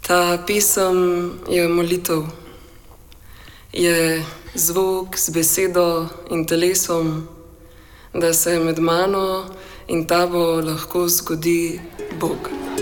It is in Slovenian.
Ta pesem je molitev, je zvok z besedo in telesom, da se med mano in tabo lahko zgodi Bog.